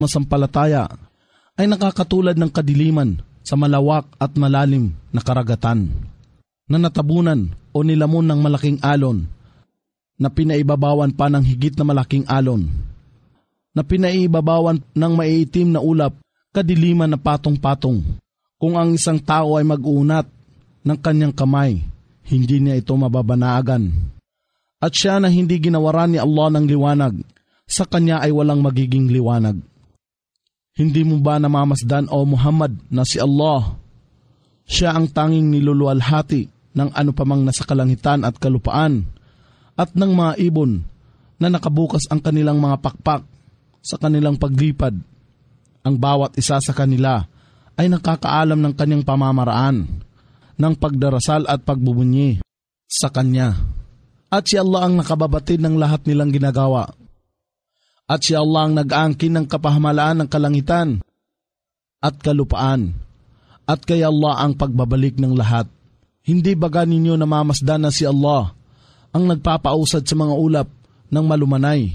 masampalataya ay nakakatulad ng kadiliman sa malawak at malalim na karagatan na natabunan o nilamon ng malaking alon na pinaibabawan pa ng higit na malaking alon na pinaibabawan ng maiitim na ulap, kadiliman na patong-patong. Kung ang isang tao ay mag-uunat ng kanyang kamay, hindi niya ito mababanaagan. At siya na hindi ginawaran ni Allah ng liwanag, sa kanya ay walang magiging liwanag. Hindi mo ba namamasdan o Muhammad na si Allah? Siya ang tanging niluluwalhati ng ano pamang nasa kalangitan at kalupaan at ng mga ibon na nakabukas ang kanilang mga pakpak sa kanilang paglipad. Ang bawat isa sa kanila ay nakakaalam ng kanyang pamamaraan ng pagdarasal at pagbubunyi sa kanya. At si Allah ang nakababatid ng lahat nilang ginagawa. At si Allah ang nag-aangkin ng kapahamalaan ng kalangitan at kalupaan. At kay Allah ang pagbabalik ng lahat. Hindi baga ninyo namamasdan na si Allah ang nagpapausad sa mga ulap ng malumanay.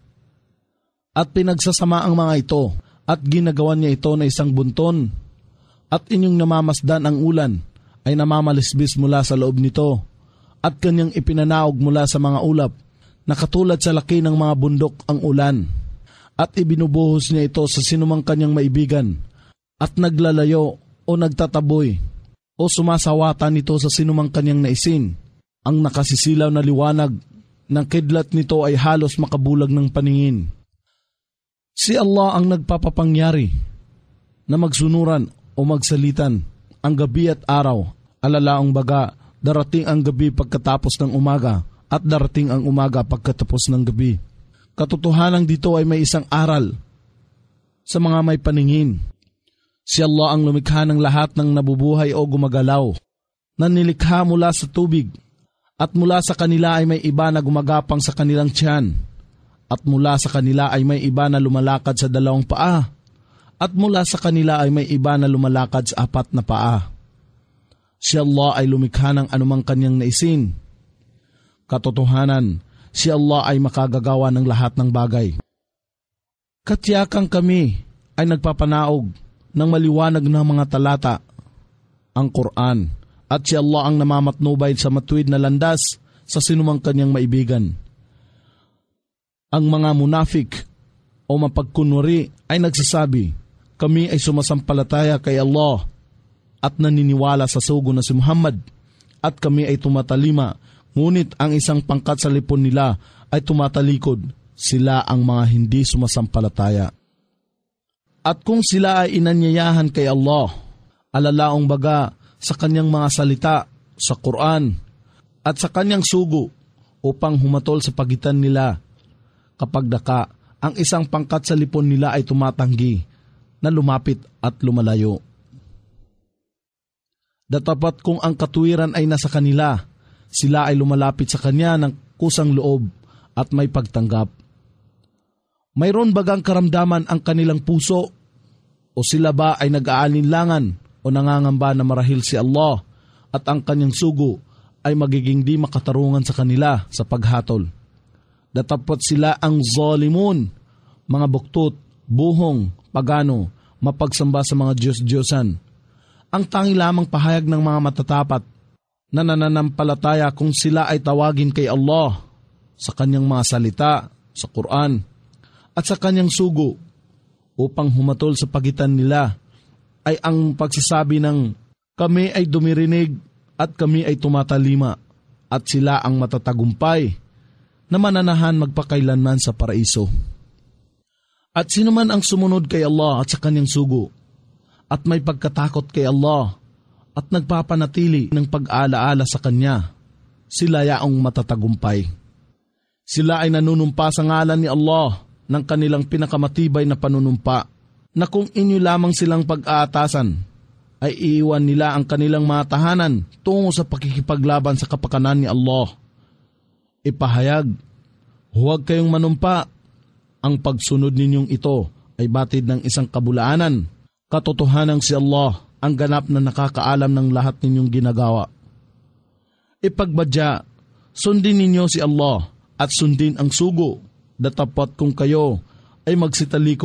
At pinagsasama ang mga ito at ginagawan niya ito na isang bunton. At inyong namamasdan ang ulan ay namamalisbis mula sa loob nito at kanyang ipinanaog mula sa mga ulap na katulad sa laki ng mga bundok ang ulan. At ibinubuhos niya ito sa sinumang kanyang maibigan at naglalayo o nagtataboy o sumasawatan nito sa sinumang kanyang naisin. Ang nakasisilaw na liwanag ng kidlat nito ay halos makabulag ng paningin. Si Allah ang nagpapapangyari na magsunuran o magsalitan ang gabi at araw. Alalaong baga, darating ang gabi pagkatapos ng umaga at darating ang umaga pagkatapos ng gabi. Katotohanan dito ay may isang aral sa mga may paningin. Si Allah ang lumikha ng lahat ng nabubuhay o gumagalaw, na nilikha mula sa tubig, at mula sa kanila ay may iba na gumagapang sa kanilang tiyan, at mula sa kanila ay may iba na lumalakad sa 2 paa, at mula sa kanila ay may iba na lumalakad sa 4 na paa. Si Allah ay lumikha ng anumang kanyang naisin. Katotohanan, si Allah ay makagagawa ng lahat ng bagay. Katiyakang kami ay nagpapanaog ng maliwanag na mga talata, ang Quran, at si Allah ang namamatnubay sa matuwid na landas sa sinumang kanyang maibigan. Ang mga munafik o mapagkunwari ay nagsasabi, kami ay sumasampalataya kay Allah at naniniwala sa sugo na si Muhammad, at kami ay tumatalima, ngunit ang isang pangkat sa lipon nila ay tumatalikod, sila ang mga hindi sumasampalataya. At kung sila ay inanyayahan kay Allah, alalaong baga sa kanyang mga salita sa Quran at sa kanyang sugo upang humatol sa pagitan nila, kapag daka ang isang pangkat sa lipon nila ay tumatanggi na lumapit at lumalayo. Datapat kung ang katuwiran ay nasa kanila, sila ay lumalapit sa kanya ng kusang loob at may pagtanggap. Mayroon bagang karamdaman ang kanilang puso, o sila ba ay nag-aalinlangan o nangangamba na marahil si Allah at ang kanyang sugo ay magiging di makatarungan sa kanila sa paghatol. Datapat sila ang zalimun, mga buktot, buhong, pagano, mapagsamba sa mga Diyos-Diyosan. Ang tangi lamang pahayag ng mga matatapat na nananampalataya kung sila ay tawagin kay Allah sa kanyang mga salita sa Quran at sa kanyang sugo upang humatol sa pagitan nila ay ang pagsasabi ng kami ay dumirinig at kami ay tumatalima at sila ang matatagumpay na mananahan magpakailanman sa paraiso. At sino man ang sumunod kay Allah at sa kanyang sugo at may pagkatakot kay Allah at nagpapanatili ng pag-alaala sa kanya, sila yaong matatagumpay. Sila ay nanunumpa sa ngalan ni Allah ng kanilang pinakamatibay na panunumpa, na kung inyo lamang silang pag-aatasan, ay iiwan nila ang kanilang mga tahanan tungo sa pakikipaglaban sa kapakanan ni Allah. Ipahayag, huwag kayong manumpa, ang pagsunod ninyong ito ay batid ng isang kabulaanan. Katotohanang si Allah ang ganap na nakakaalam ng lahat ninyong ginagawa. Ipagbadya, sundin ninyo si Allah at sundin ang sugo, datapat kung kayo ay magsitalikod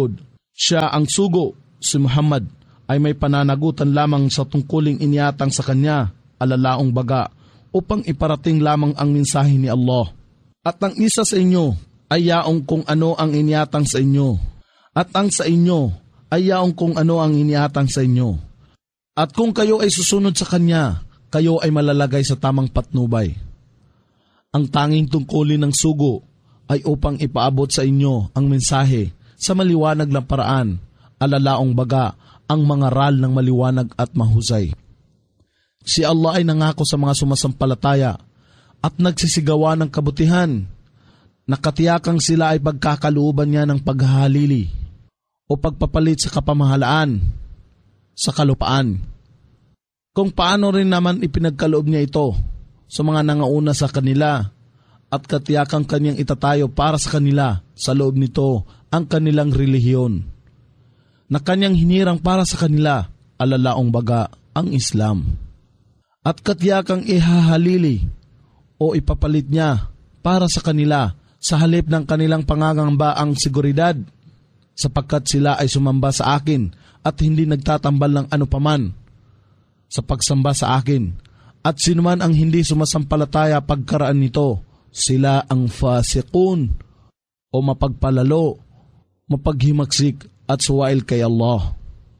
Siya ang sugo, si Muhammad, ay may pananagutan lamang sa tungkuling iniatang sa kanya, alalaong baga, upang iparating lamang ang mensahe ni Allah. At ang isa sa inyo ay yaong kung ano ang iniatang sa inyo, at ang sa inyo ay yaong kung ano ang iniatang sa inyo. At kung kayo ay susunod sa kanya, kayo ay malalagay sa tamang patnubay. Ang tanging tungkulin ng sugo ay upang ipaabot sa inyo ang mensahe sa maliwanag na paraan, alalaong baga ang mga ral ng maliwanag at mahusay. Si Allah ay nangako sa mga sumasampalataya at nagsisigawa ng kabutihan, nakatiyakang sila ay pagkakalooban niya ng paghahalili o pagpapalit sa kapamahalaan sa kalupaan. Kung paano rin naman ipinagkaloob niya ito sa mga nangauna sa kanila at katiyakang kanyang itatayo para sa kanila sa loob nito ang kanilang relihiyon na kanyang hinirang para sa kanila, alalaong baga ang Islam. At katiyakang ihahalili o ipapalit niya para sa kanila sa halip ng kanilang pangangamba ang seguridad, sapagkat sila ay sumamba sa akin at hindi nagtatambal ng anupaman sa pagsamba sa akin. At sinuman ang hindi sumasampalataya pagkaraan nito, sila ang fasiqun o mapagpalalo, mapaghimaksik at suwail kay Allah.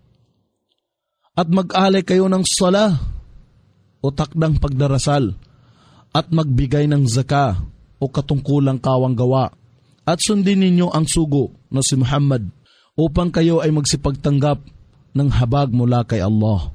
At mag-alay kayo ng sala o takdang pagdarasal at magbigay ng zaka o katungkulang kawang gawa at sundin ninyo ang sugo na si Muhammad upang kayo ay magsipagtanggap ng habag mula kay Allah.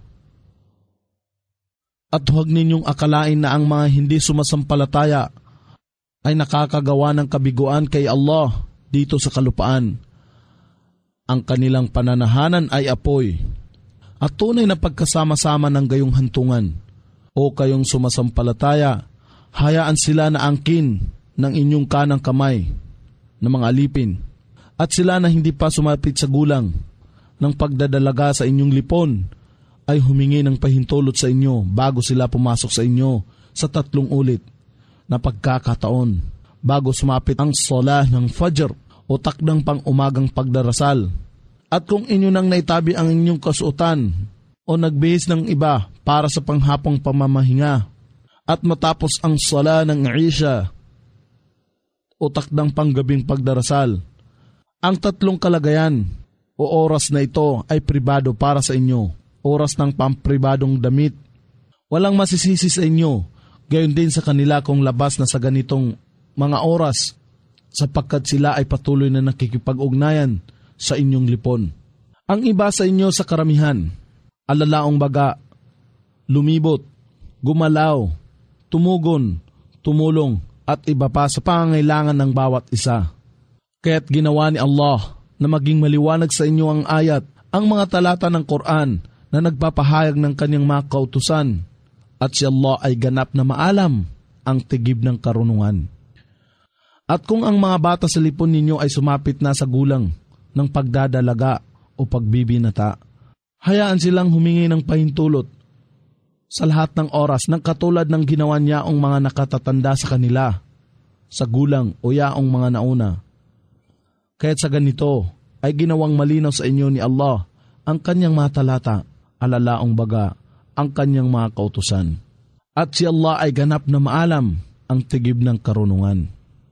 At huwag ninyong akalain na ang mga hindi sumasampalataya ay nakakagawa ng kabiguan kay Allah dito sa kalupaan. Ang kanilang pananahanan ay apoy at tunay na pagkasama-sama ng gayong hantungan. O kayong sumasampalataya, hayaan sila na angkin ng inyong kanang kamay na mga alipin at sila na hindi pa sumapit sa gulang ng pagdadalaga sa inyong lipon ay humingi ng pahintulot sa inyo bago sila pumasok sa inyo sa 3 ulit na pagkakataon bago sumapit ang salah ng Fajr o takdang pang umagang pagdarasal. At kung inyo nang naitabi ang inyong kasuotan o nagbihis ng iba para sa panghapong pamamahinga at matapos ang sala ng Isha o takdang panggabing pagdarasal, ang 3 kalagayan o oras na ito ay pribado para sa inyo, oras ng pampribadong damit. Walang masisisi sa inyo, gayon din sa kanila kung labas na sa ganitong mga oras, sapagkat sila ay patuloy na nakikipag-ugnayan sa inyong lipon. Ang iba sa inyo sa karamihan, alalaong baga, lumibot, gumalaw, tumugon, tumulong, at iba pa sa pangangailangan ng bawat isa. Kaya't ginawa ni Allah na maging maliwanag sa inyo ang ayat, ang mga talata ng Quran na nagpapahayag ng kanyang mga kautusan, at si Allah ay ganap na maalam ang tigib ng karunungan. At kung ang mga bata sa lipon ninyo ay sumapit na sa gulang ng pagdadalaga o pagbibinata, hayaan silang humingi ng pahintulot sa lahat ng oras ng katulad ng ginawa niya ang mga nakatatanda sa kanila, sa gulang o yaong mga nauna. Kaya't sa ganito ay ginawang malinaw sa inyo ni Allah ang kanyang mga talata, alalaong baga ang kanyang mga kautusan. At si Allah ay ganap na maalam ang tigib ng karunungan.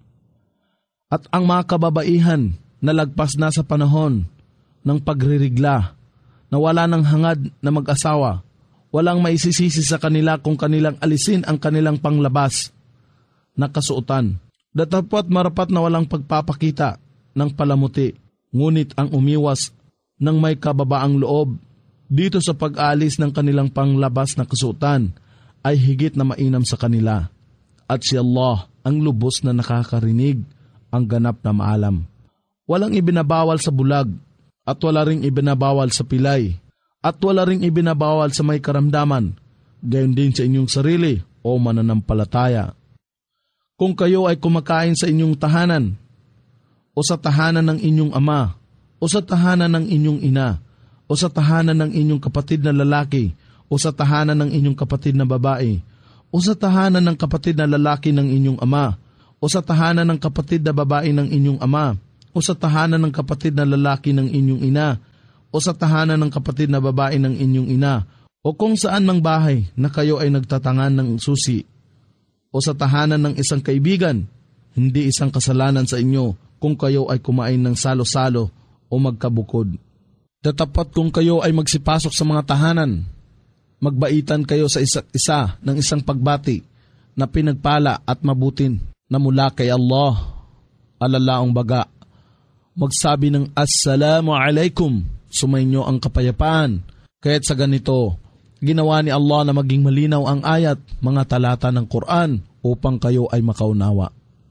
At ang mga kababaihan na lagpas na sa panahon ng pagririgla, na wala ng hangad na mag-asawa, walang maisisisi sa kanila kung kanilang alisin ang kanilang panglabas na kasuotan. Datapwat marapat na walang pagpapakita ng palamuti, ngunit ang umiwas ng may kababaang loob dito sa pag-alis ng kanilang panglabas na kasuotan ay higit na mainam sa kanila. At si Allah ang lubos na nakakarinig, ang ganap na maalam. Walang ibinabawal sa bulag, at wala ring ibinabawal sa pilay, at wala ring ibinabawal sa may karamdaman, gayon din sa inyong sarili o mananampalataya. Kung kayo ay kumakain sa inyong tahanan, o sa tahanan ng inyong ama, o sa tahanan ng inyong ina, o sa tahanan ng inyong kapatid na lalaki, o sa tahanan ng inyong kapatid na babae, o sa tahanan ng kapatid na lalaki ng inyong ama, o sa tahanan ng kapatid na babae ng inyong ama, o sa tahanan ng kapatid na lalaki ng inyong ina, o sa tahanan ng kapatid na babae ng inyong ina, o kung saan mang bahay na kayo ay nagtatangan ng susi, o sa tahanan ng isang kaibigan, hindi isang kasalanan sa inyo kung kayo ay kumain ng salo-salo o magkabukod. Tatapat kung kayo ay magsipasok sa mga tahanan, magbaitan kayo sa isa't isa ng isang pagbati na pinagpala at mabutin na mula kay Allah. Alalaong baga, magsabi ng Assalamu alaikum, sumainyo ang kapayapaan. Kaya't sa ganito, ginawa ni Allah na maging malinaw ang ayat, mga talata ng Quran upang kayo ay makaunawa.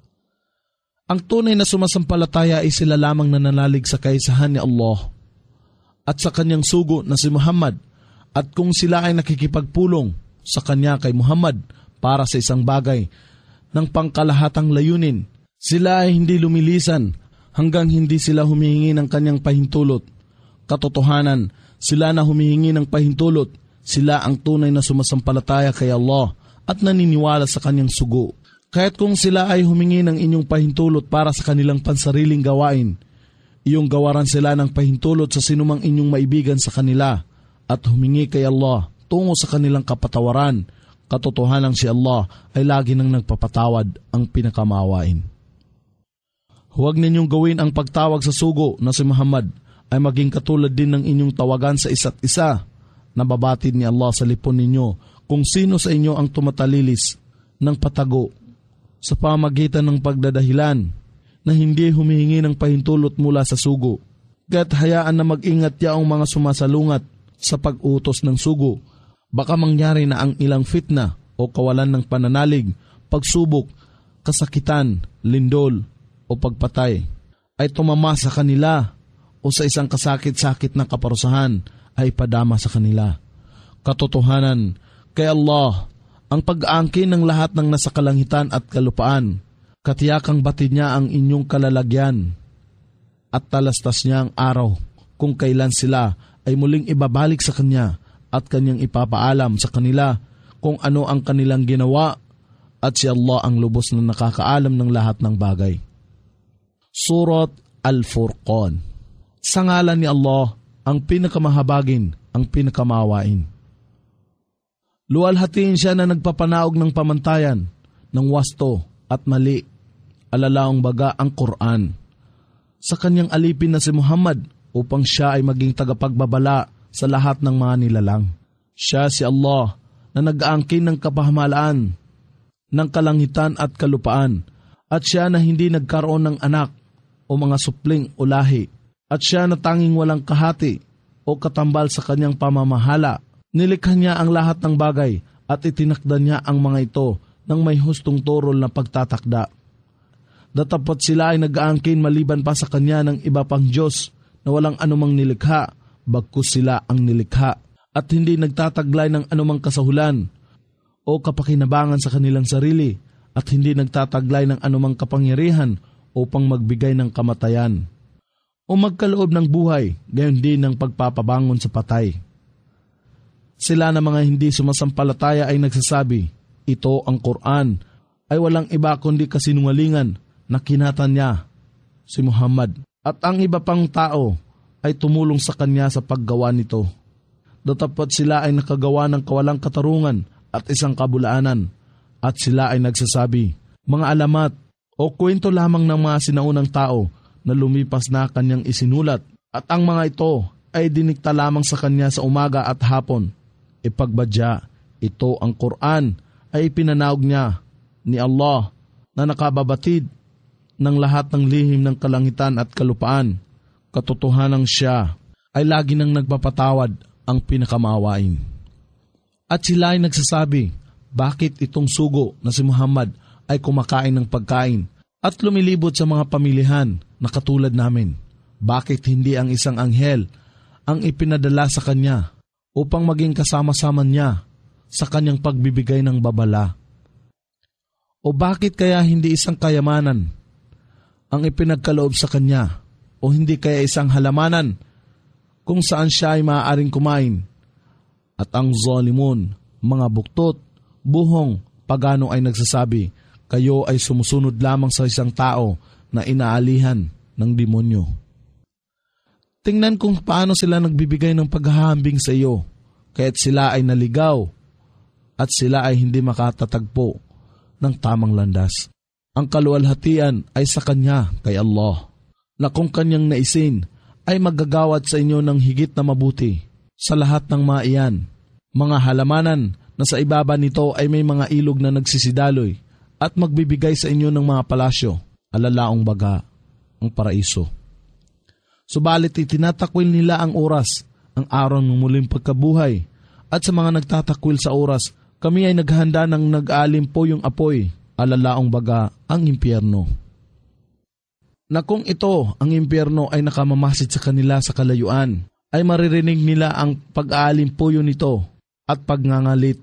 Ang tunay na sumasampalataya ay sila lamang nananalig sa kaisahan ni Allah at sa kanyang sugo na si Muhammad, at kung sila ay nakikipagpulong sa kanya kay Muhammad para sa isang bagay ng pangkalahatang layunin, sila ay hindi lumilisan hanggang hindi sila humihingi ng kanyang pahintulot. Katotohanan, sila na humihingi ng pahintulot, sila ang tunay na sumasampalataya kay Allah at naniniwala sa kanyang sugo. Kaya't kung sila ay humingi ng inyong pahintulot para sa kanilang pansariling gawain, iyong gawaran sila ng pahintulot sa sinumang inyong maibigan sa kanila at humingi kay Allah tungo sa kanilang kapatawaran. Katotohanan si Allah ay lagi nang nagpapatawad, ang pinakamaawain. Huwag ninyong gawin ang pagtawag sa sugo na si Muhammad ay maging katulad din ng inyong tawagan sa isa't isa. Nababatid ni Allah sa lipon ninyo kung sino sa inyo ang tumatalilis ng patago sa pamagitan ng pagdadahilan na hindi humihingi ng pahintulot mula sa sugo. Kaya't hayaan na mag-ingat yaong mga sumasalungat sa pag-utos ng sugo. Baka mangyari na ang ilang fitna o kawalan ng pananalig, pagsubok, kasakitan, lindol o pagpatay ay tumama sa kanila o sa isang kasakit-sakit na kaparusahan ay padama sa kanila. Katotohanan, kay Allah ang pag-aangkin ng lahat ng nasa kalangitan at kalupaan. Katiyakang batid niya ang inyong kalalagyan at talastas niya ang araw kung kailan sila ay muling ibabalik sa Kanya at Kanyang ipapaalam sa kanila kung ano ang kanilang ginawa, at si Allah ang lubos na nakakaalam ng lahat ng bagay. Surat Al-Furqan. Sa ngalan ni Allah, ang pinakamahabagin, ang pinakamawain. Luwalhatiin siya na nagpapanaog ng pamantayan, ng wasto at mali. Alalaong baga ang Quran. Sa kanyang alipin na si Muhammad upang siya ay maging tagapagbabala sa lahat ng mga nilalang. Siya si Allah na nag-aangkin ng kapahamalaan ng kalangitan at kalupaan, at siya na hindi nagkaroon ng anak o mga supling o lahi, at siya na tanging walang kahati o katambal sa kanyang pamamahala. Nilikha niya ang lahat ng bagay at itinakda niya ang mga ito ng may hustong turol na pagtatakda. Datapot sila ay nag-aangkin maliban pa sa kanya ng iba pang Diyos na walang anumang nilikha, bagkus sila ang nilikha, at hindi nagtataglay ng anumang kasahulan o kapakinabangan sa kanilang sarili, at hindi nagtataglay ng anumang kapangyarihan upang magbigay ng kamatayan o magkaloob ng buhay, gayon din ng pagpapabangon sa patay. Sila na mga hindi sumasampalataya ay nagsasabi, ito ang Quran ay walang iba kundi kasinungalingan na kinatan niya, si Muhammad, at ang iba pang tao ay tumulong sa kanya sa paggawa nito. Datapot sila ay nakagawa ng kawalang katarungan at isang kabulaanan, at sila ay nagsasabi, mga alamat o kwento lamang ng mga sinaunang tao na lumipas na kanyang isinulat, at ang mga ito ay dinikta lamang sa kanya sa umaga at hapon. Ipagbadya, ito ang Quran ay ipinanaog niya ni Allah na nakababatid ng lahat ng lihim ng kalangitan at kalupaan. Katotohanang siya ay lagi nang nagpapatawad, ang pinakamaawain. At sila ay nagsasabi, bakit itong sugo na si Muhammad ay kumakain ng pagkain at lumilibot sa mga pamilihan na katulad namin? Bakit hindi ang isang anghel ang ipinadala sa kanya upang maging kasama-sama niya sa kanyang pagbibigay ng babala? O bakit kaya hindi isang kayamanan ang ipinagkaloob sa kanya, o hindi kaya isang halamanan kung saan siya ay maaaring kumain? At ang zalimun, mga buktot, buhong, pagano ay nagsasabi, kayo ay sumusunod lamang sa isang tao na inaalihan ng demonyo. Tingnan kung paano sila nagbibigay ng paghahambing sa iyo, kaya't sila ay naligaw at sila ay hindi makatatagpo ng tamang landas. Ang kaluwalhatian ay sa Kanya, kay Allah, na kung Kanyang naisin ay maggagawad sa inyo ng higit na mabuti sa lahat ng mga iyan. Mga halamanan na sa ibaba nito ay may mga ilog na nagsisidaloy at magbibigay sa inyo ng mga palasyo, alalaong baga, ang paraiso. Subalit itinatakwil nila ang oras, ang araw ng muling pagkabuhay, at sa mga nagtatakwil sa oras, kami ay naghanda ng nag-aalimpo yung apoy, alalaong baga, ang impyerno. Na kung ito, ang impyerno, ay nakamamasid sa kanila sa kalayuan, ay maririnig nila ang pag-aalimpuyo nito at pagngangalit.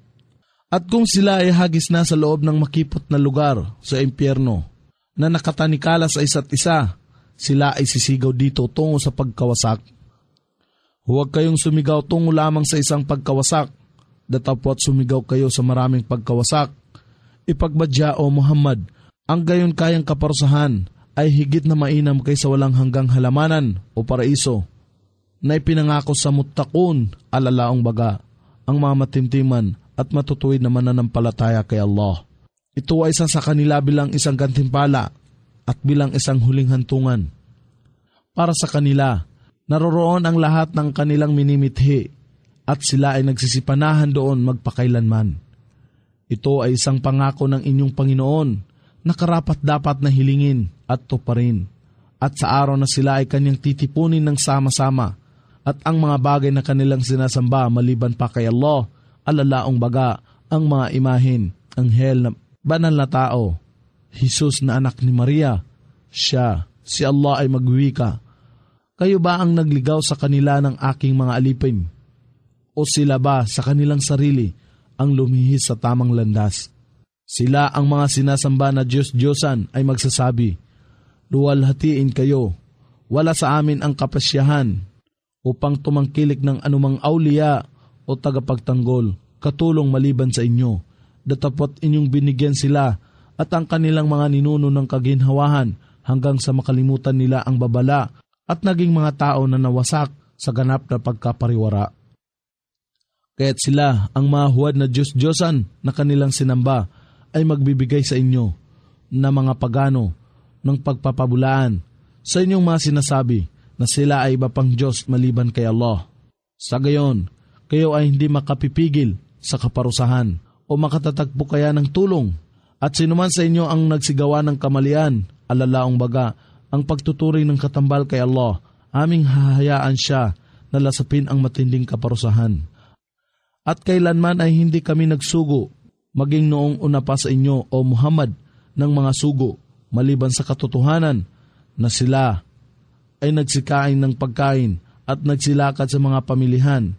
At kung sila ay hagis na sa loob ng makipot na lugar sa impyerno, na nakatanikala sa isa't isa, sila ay sisigaw dito tungo sa pagkawasak. Huwag kayong sumigaw tungo lamang sa isang pagkawasak, datapwat sumigaw kayo sa maraming pagkawasak. Ipagbadya o Muhammad, ang gayon kayang kaparusahan ay higit na mainam kaysa walang hanggang halamanan o paraiso, na ipinangako sa muttaqun, alalaong baga, ang mga matimtiman at matutuwid na mananampalataya kay Allah. Ito ay isa sa kanila bilang isang gantimpala at bilang isang huling hantungan. Para sa kanila, naroroon ang lahat ng kanilang minimithi at sila ay nagsisipanahan doon magpakailanman. Ito ay isang pangako ng inyong Panginoon na karapat-dapat na hilingin at tuparin. At sa araw na sila ay kanyang titipunin ng sama-sama at ang mga bagay na kanilang sinasamba maliban pa kay Allah, alalaong baga, ang mga imahin, anghel na banal na tao, Jesus na anak ni Maria, siya, si Allah ay magwika. Kayo ba ang nagligaw sa kanila ng aking mga alipin? O sila ba sa kanilang sarili ang lumihis sa tamang landas? Sila ang mga sinasamba na Diyos-Diyosan ay magsasabi, luwalhatiin kayo, wala sa amin ang kapasyahan upang tumangkilik ng anumang awliya o tagapagtanggol, katulong maliban sa inyo, datapot inyong binigyan sila at ang kanilang mga ninuno ng kaginhawahan hanggang sa makalimutan nila ang babala at naging mga tao na nawasak sa ganap na pagkapariwara. Kaya't sila, ang mga huwad na Diyos-Diyosan na kanilang sinamba, ay magbibigay sa inyo na mga pagano ng pagpapabulaan sa inyong mga sinasabi na sila ay iba pang Diyos maliban kay Allah. Sa gayon, kayo ay hindi makapipigil sa kaparusahan o makatatagpo kaya ng tulong. At sinuman sa inyo ang nagsigawa ng kamalian, alalaong baga, ang pagtuturing ng katambal kay Allah, aming hahayaan siya na lasapin ang matinding kaparusahan. At kailanman ay hindi kami nagsugo, maging noong una pa sa inyo, o Muhammad, ng mga sugo, maliban sa katotohanan na sila ay nagsikain ng pagkain at nagsilakad sa mga pamilihan.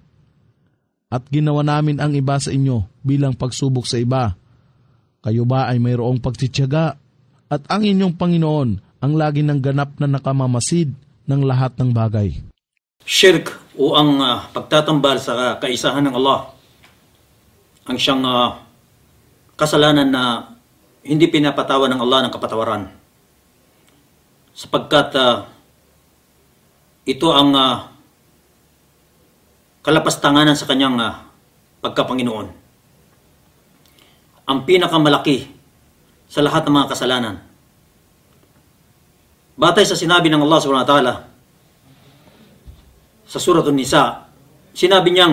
At ginawa namin ang iba sa inyo bilang pagsubok sa iba. Kayo ba ay mayroong pagtitiyaga? At ang inyong Panginoon ang lagi ng ganap na nakamamasid ng lahat ng bagay. Shirk o ang pagtatambal sa kaisahan ng Allah, ang siyang kasalanan na hindi pinapatawan ng Allah ng kapatawaran. Sapagkat ito ang kalapastanganan sa kanyang pagkapanginoon. Ang pinakamalaki sa lahat ng mga kasalanan. Batay sa sinabi ng Allah subhanahu wa ta'ala sa Surah An-Nisa, sinabi niyang,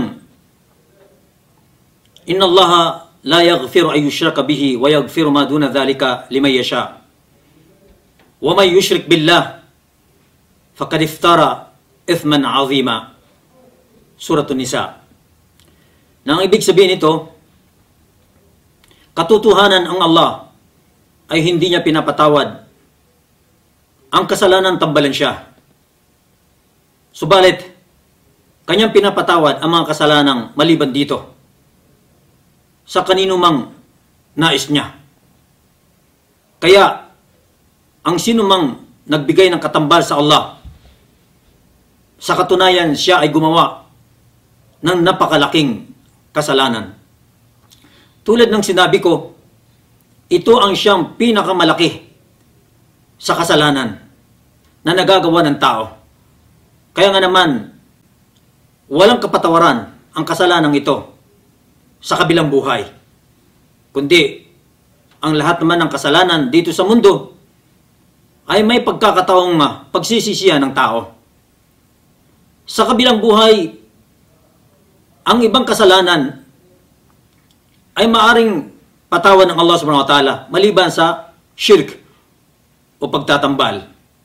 Inna Allah la yaghfiru ay yushraka bihi wa yaghfiru ma duna dhalika liman yasha. Wa may yushrik billah faqad iftara ithman 'azima. Surah An-Nisa. Nang ibig sabihin ito, katotohanan ang Allah ay hindi niya pinapatawad ang kasalanan, tambalan siya. Subalit, kanyang pinapatawad ang mga kasalanang maliban dito sa kanino mang nais niya. Kaya, ang sino mang nagbigay ng katambal sa Allah, sa katunayan siya ay gumawa ng napakalaking kasalanan. Tulad ng sinabi ko, ito ang siyang pinakamalaki sa kasalanan. na nagagawa ng tao. Kaya nga naman, walang kapatawaran ang kasalanan ito sa kabilang buhay. Kundi, ang lahat naman ng kasalanan dito sa mundo ay may pagkakataong pagsisisihan ng tao. Sa kabilang buhay, ang ibang kasalanan ay maaring patawan ng Allah subhanahu wa ta'ala maliban sa shirk o pagtatambal.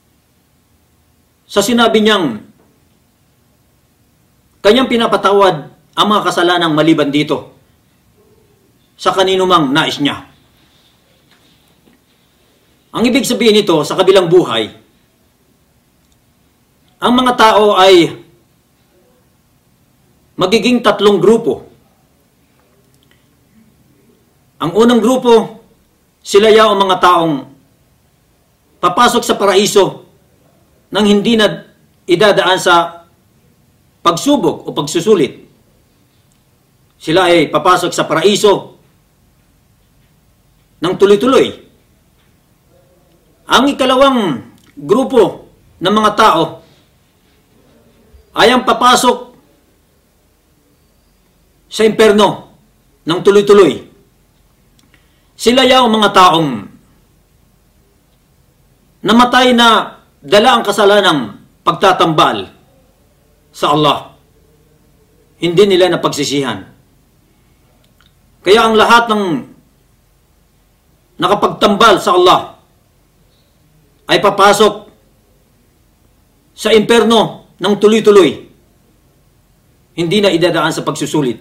Sa sinabi niyang kanyang pinapatawad ang mga kasalanang maliban dito sa kanino mang nais niya. Ang ibig sabihin nito sa kabilang buhay, ang mga tao ay magiging tatlong grupo. Ang unang grupo, sila yaw ang mga taong papasok sa paraiso nang hindi na idadaan sa pagsubok o pagsusulit. Sila ay papasok sa paraiso ng tuloy-tuloy. Ang ikalawang grupo ng mga tao ay ang papasok sa imperno ng tuloy-tuloy. Sila yaw ang mga taong namatay na dala ang kasalanang pagtatambal sa Allah. Hindi nila napagsisihan. Kaya ang lahat ng nakapagtambal sa Allah ay papasok sa imperno ng tuloy-tuloy. Hindi na idadaan sa pagsusulit.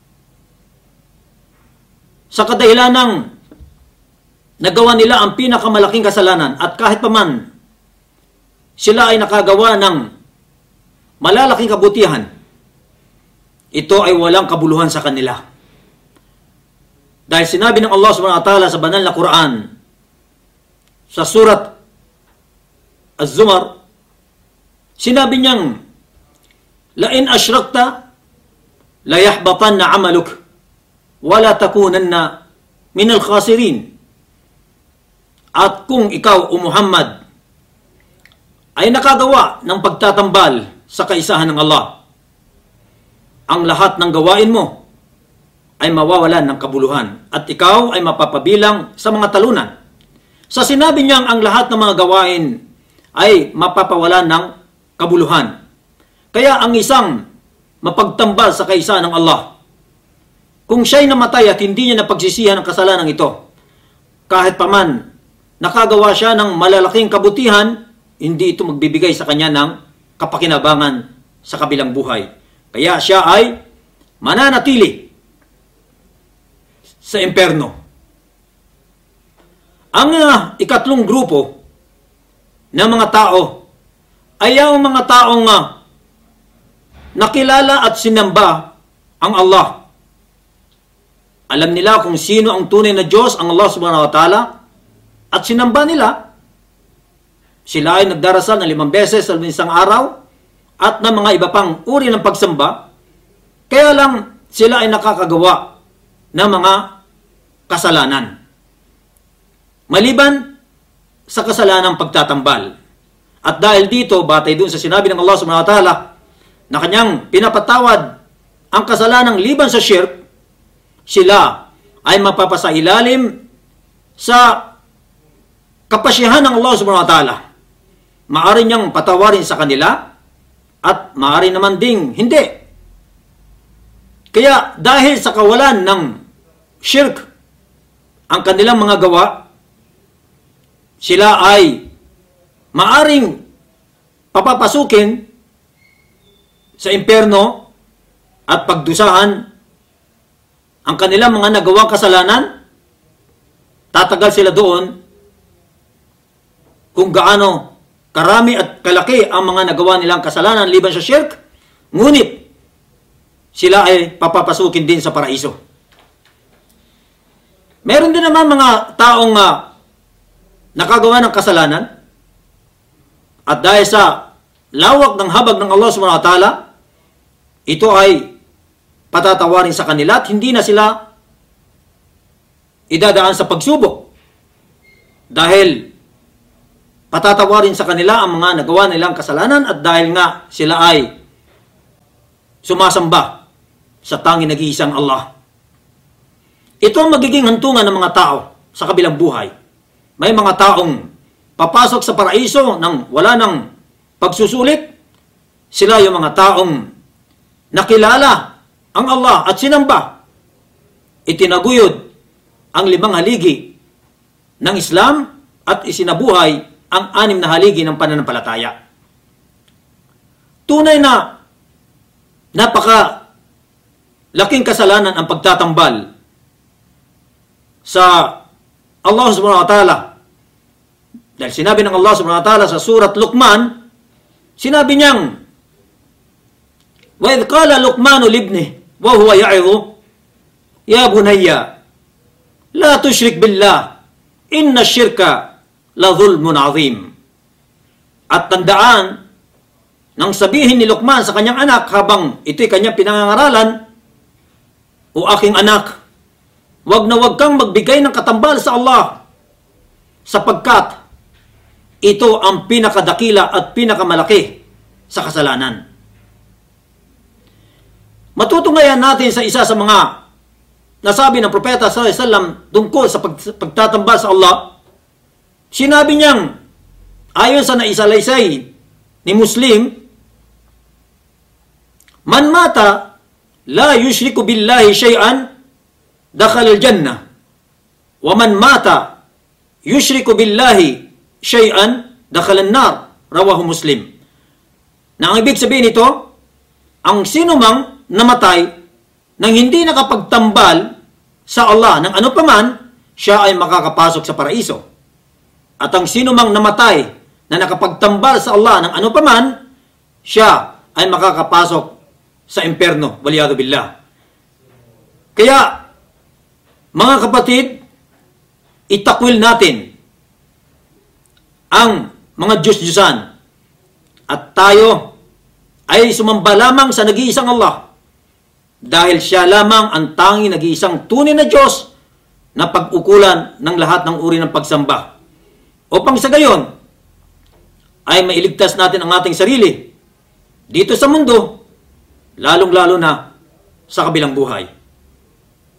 Sa kadahilan ng nagawa nila ang pinakamalaking kasalanan at kahit paman sila ay nakagawa ng malalaking kabutihan, ito ay walang kabuluhan sa kanila. Dahil sinabi ng Allah subhanahu wa ta'ala sa banal na Quran, sa surat Az-Zumar, sinabi niyang, "La in asyrakta, la yahbatanna 'amaluk, wa la takunanna min al-khasirin." At kung ikaw, O Muhammad, ay nakagawa ng pagtatambal sa kaisahan ng Allah, ang lahat ng gawain mo ay mawawalan ng kabuluhan at ikaw ay mapapabilang sa mga talunan. Sa sinabi niyang ang lahat ng mga gawain ay mapapawalan ng kabuluhan. Kaya ang isang mapagtambal sa kaisahan ng Allah, kung siya'y namatay at hindi niya napagsisihan ang kasalanan ito, kahit paman nakagawa siya ng malalaking kabutihan, hindi ito magbibigay sa kanya ng kapakinabangan sa kabilang buhay. Kaya siya ay mananatili sa imperno. Ang ikatlong grupo ng mga tao ay ang mga taong nakilala at sinamba ang Allah. Alam nila kung sino ang tunay na Diyos, ang Allah subhanahu wa ta'ala, at sinamba nila. Sila ay nagdarasal ng 5 beses sa isang araw at ng mga iba pang uri ng pagsamba. Kaya lang sila ay nakakagawa ng mga kasalanan. Maliban sa kasalanang pagtatambal. At dahil dito, batay dun sa sinabi ng Allah subhanahu wa ta'ala na kanyang pinapatawad ang kasalanang liban sa shirk, sila ay mapapasailalim sa kapasyahan ng Allah subhanahu wa ta'ala. Maaari niyang patawarin sa kanila at maaari naman ding hindi. Kaya dahil sa kawalan ng shirk ang kanilang mga gawa, sila ay maaring papapasukin sa imperno at pagdusahan ang kanilang mga nagawang kasalanan. Tatagal sila doon kung gaano karami at kalaki ang mga nagawa nilang kasalanan liban sa shirk, ngunit sila ay papapasukin din sa paraiso. Meron din naman mga taong nakagawa ng kasalanan at dahil sa lawak ng habag ng Allah subhanahu wa ta'ala, ito ay patatawarin sa kanila at hindi na sila idadaan sa pagsubok. Dahil patatawarin sa kanila ang mga nagawa nilang kasalanan at dahil nga sila ay sumasamba sa tanging nag-iisang Allah. Ito ang magiging hantungan ng mga tao sa kabilang buhay. May mga taong papasok sa paraiso nang wala ng pagsusulit. Sila yung mga taong nakilala ang Allah at sinamba. Itinaguyod ang 5 haligi ng Islam at isinabuhay ang 6 na haligi ng pananampalataya. Tunay na napaka laking kasalanan ang pagtatambal sa Allah subhanahu wa ta'ala. Dahil sinabi ng Allah subhanahu wa ta'ala sa surat Luqman, sinabi niyang, وَإِذْ قَالَ لُقْمَانُ لِابْنِهِ وَهُوَ يَعِظُ يَا بُنَيَّ لَا تُشْرِكْ بِاللَّهِ إِنَّ الشِّرْكَ لَظُلْمٌ عَظِيمٌ. At tandaan, nang sabihin ni Luqman sa kanyang anak habang ito'y kanyang pinangangaralan, o aking anak, wag na wag kang magbigay ng katambal sa Allah, sapagkat ito ang pinakadakila at pinakamalaki sa kasalanan. Matutunghayan natin sa isa sa mga nasabi ng Propeta sallallahu alaihi wasallam tungkol sa pagtatambal sa Allah. Sinabi niyang, ayon sa naisalaysay ni Muslim, man mata la yushriku billahi shay'an dakhala al-jannah wa man mata yushriku billahi shay'an dakhala an-nar, rawahu Muslim. Na ang ibig sabihin nito, ang sinumang namatay nang hindi nakapagtambal sa Allah ng ano paman, siya ay makakapasok sa paraiso. At ang sinumang namatay na nakapagtambal sa Allah ng ano paman, siya ay makakapasok sa impyerno, waliyadu billah. Kaya, mga kapatid, itakwil natin ang mga Diyos-Diyosan at tayo ay sumamba lamang sa nag-iisang Allah dahil siya lamang ang tanging nag-iisang tunay na Diyos na pag-ukulan ng lahat ng uri ng pagsamba. Upang sa gayon ay mailigtas natin ang ating sarili dito sa mundo, lalong-lalo na sa kabilang buhay.